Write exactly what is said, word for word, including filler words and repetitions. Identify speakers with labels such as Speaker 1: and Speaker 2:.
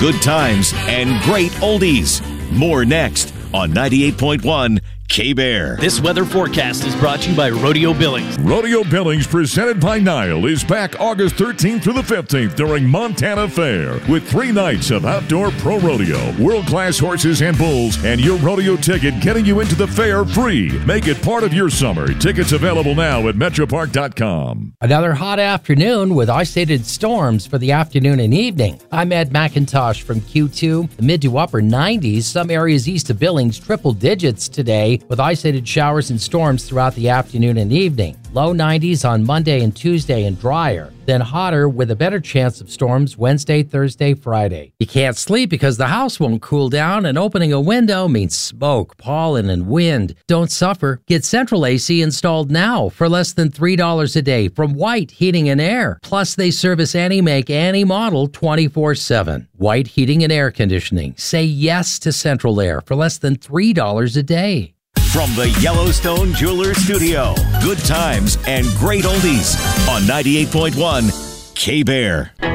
Speaker 1: good times, and great oldies. More next on ninety-eight point one K-Bear.
Speaker 2: This weather forecast is brought to you by Rodeo Billings.
Speaker 3: Rodeo Billings, presented by Nile, is back August thirteenth through the fifteenth during Montana Fair with three nights of outdoor pro rodeo, world-class horses and bulls, and your rodeo ticket getting you into the fair free. Make it part of your summer. Tickets available now at metropark dot com.
Speaker 4: Another hot afternoon with isolated storms for the afternoon and evening. I'm Ed McIntosh from Q two. The mid to upper nineties, some areas east of Billings triple digits today, with isolated showers and storms throughout the afternoon and evening. Low nineties on Monday and Tuesday and drier, then hotter with a better chance of storms Wednesday, Thursday, Friday. You can't sleep because the house won't cool down, and opening a window means smoke, pollen, and wind. Don't suffer. Get Central A C installed now for less than three dollars a day from White Heating and Air. Plus, they service any make, any model twenty-four seven. White Heating and Air Conditioning. Say yes to Central Air for less than three dollars a day.
Speaker 1: From the Yellowstone Jewelers Studio, good times and great oldies on ninety-eight point one K-Bear.